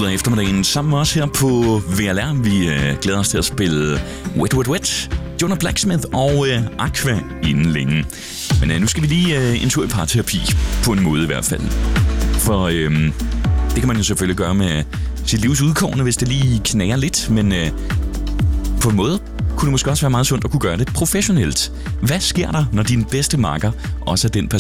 af eftermiddagen sammen med os her på VLR. Vi glæder os til at spille Wet Wet Wet, Jonah Blacksmith og Aqua inden længe. Men nu skal vi lige en tur i parterapi, på en måde i hvert fald. For det kan man jo selvfølgelig gøre med sit livs udkårne, hvis det lige knager lidt, men på en måde kunne det måske også være meget sundt at kunne gøre det professionelt. Hvad sker der, når din bedste makker også er den person,